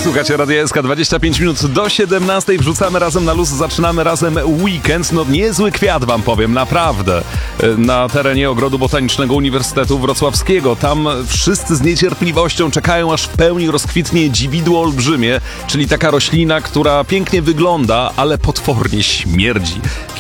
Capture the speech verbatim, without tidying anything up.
Słuchajcie, Radio S K, dwadzieścia pięć minut do siedemnastej. Wrzucamy razem na luz, zaczynamy razem weekend. No niezły kwiat wam powiem, naprawdę. Na terenie Ogrodu Botanicznego Uniwersytetu Wrocławskiego. Tam wszyscy z niecierpliwością czekają, aż w pełni rozkwitnie dziwidło olbrzymie, czyli taka roślina, która pięknie wygląda, ale potwornie śmierdzi.